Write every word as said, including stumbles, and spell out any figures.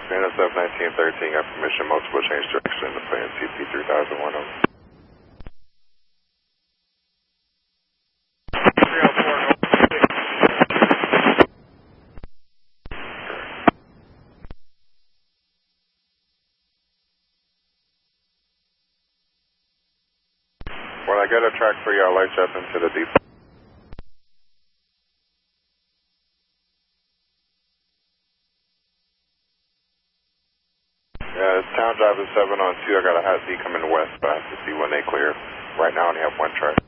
N S F nineteen thirteen, got permission, multiple change direction to plan C P three thousand one oh. When I get a track for you, I'll light you up into the deep. Yeah, it's Town Drive is seven on two. I got a hot Z coming west, but I have to see when they clear. Right now I only have one track.